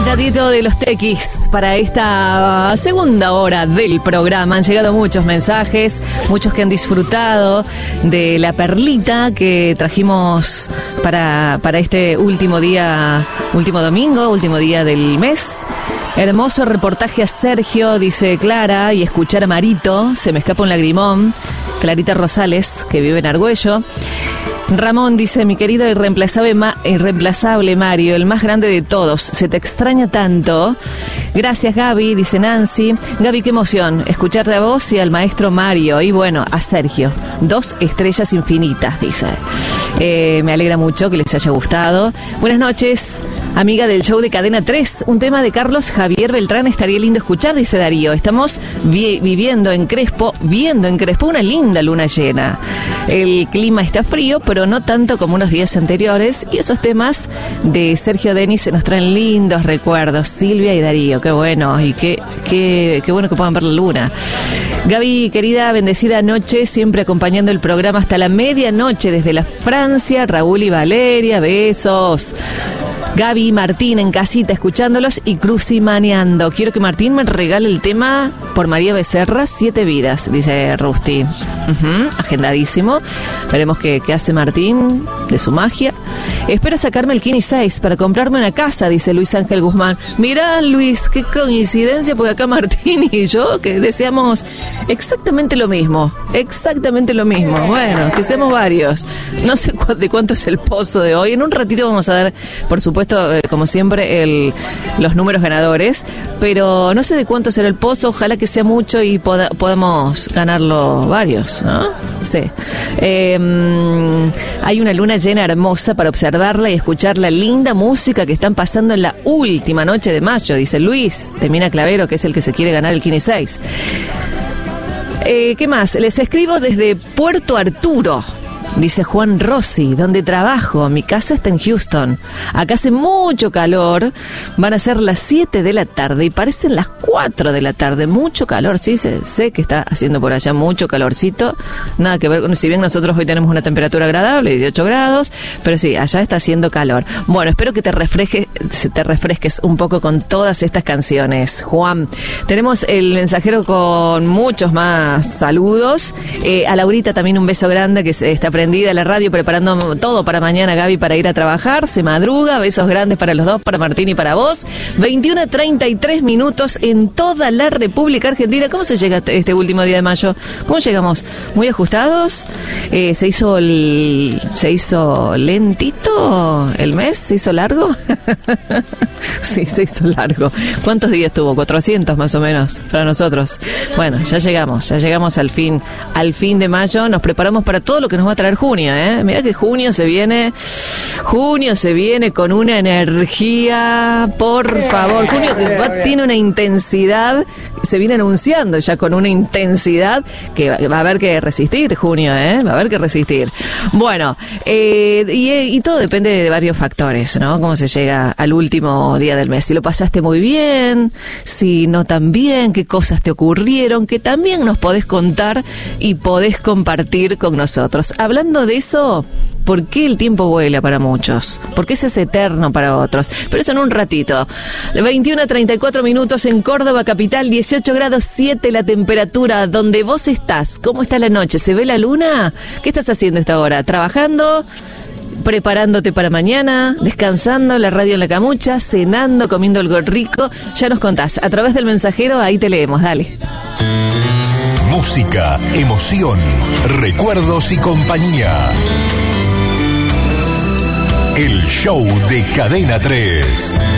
cachatito de los tequis para esta segunda hora del programa. Han llegado muchos mensajes, muchos que han disfrutado de la perlita que trajimos para este último día, último domingo, último día del mes. Hermoso reportaje a Sergio, dice Clara, y escuchar a Marito, se me escapa un lagrimón. Clarita Rosales, que vive en Argüello. Ramón dice, mi querido irreemplazable Mario, el más grande de todos, se te extraña tanto. Gracias, Gaby, dice Nancy. Gaby, qué emoción, escucharte a vos y al maestro Mario, y bueno, a Sergio. 2 estrellas infinitas, dice. Me alegra mucho que les haya gustado. Buenas noches, amiga del show de Cadena 3. Un tema de Carlos Javier Beltrán estaría lindo escuchar, dice Darío. Estamos viendo en Crespo una linda luna llena. El clima está frío, pero no tanto como unos días anteriores. Y esos temas de Sergio Denis se nos traen lindos recuerdos. Silvia y Darío, qué bueno. Y qué bueno que puedan ver la luna. Gaby, querida, bendecida noche, siempre acompañando el programa hasta la medianoche desde la Francia. Raúl y Valeria, besos. Gaby y Martín en casita escuchándolos y crucimaneando. Quiero que Martín me regale el tema por María Becerra, 7 vidas, dice Rusty. Agendadísimo. Veremos qué hace Martín de su magia. Espero sacarme el Kini 6 para comprarme una casa, dice Luis Ángel Guzmán. Mirá, Luis, qué coincidencia, porque acá Martín y yo que deseamos exactamente lo mismo. Exactamente lo mismo. Bueno, que seamos varios. No sé de cuánto es el pozo de hoy. En un ratito vamos a dar, por supuesto, como siempre, los números ganadores. Pero no sé de cuánto será el pozo. Ojalá que sea mucho y podamos ganarlo varios, ¿no? Sí. Hay una luna llena hermosa para observarla y escuchar la linda música que están pasando en la última noche de mayo, dice Luis de Mina Clavero, que es el que se quiere ganar el Kini 6. ¿Qué más? Les escribo desde Puerto Arturo, dice Juan Rossi, donde trabajo. Mi casa está en Houston. Acá hace mucho calor. Van a ser las 7 de la tarde y parecen las 4 de la tarde. Mucho calor, sí, sé que está haciendo por allá mucho calorcito. Nada que ver con, si bien nosotros hoy tenemos una temperatura agradable, 18 grados, pero sí, allá está haciendo calor. Bueno, espero que te refresques un poco con todas estas canciones, Juan. Tenemos el mensajero con muchos más saludos. A Laurita también un beso grande, que está prendida la radio, preparando todo para mañana, Gaby, para ir a trabajar. Se madruga, besos grandes para los dos, para Martín y para vos. 21:33 minutos en toda la República Argentina. ¿Cómo se llega este último día de mayo? ¿Cómo llegamos? ¿Muy ajustados? ¿Se hizo lentito el mes? ¿Se hizo largo? Sí, se hizo largo. ¿Cuántos días tuvo? 400 más o menos para nosotros. Bueno, ya llegamos al fin de mayo. Nos preparamos para todo lo que nos va a traer junio, ¿eh? Mirá que junio se viene con una energía, por favor. Junio tiene una intensidad, se viene anunciando ya con una intensidad que va a haber que resistir, junio, ¿eh? Va a haber que resistir. Bueno, y todo depende de varios factores, ¿no? Cómo se llega al último día del mes. Si lo pasaste muy bien, si no tan bien, qué cosas te ocurrieron, que también nos podés contar y podés compartir con nosotros. Hablando de eso, ¿por qué el tiempo vuela para muchos? ¿Por qué se es eterno para otros? Pero eso en un ratito. 21:34 minutos en Córdoba capital, 18 grados 7 la temperatura. Donde vos estás, ¿cómo está la noche? ¿Se ve la luna? ¿Qué estás haciendo a esta hora? ¿Trabajando? ¿Preparándote para mañana? ¿Descansando? ¿La radio en la camucha? ¿Cenando? ¿Comiendo algo rico? Ya nos contás. A través del mensajero, ahí te leemos. Dale. Música, emoción, recuerdos y compañía. El show de Cadena 3.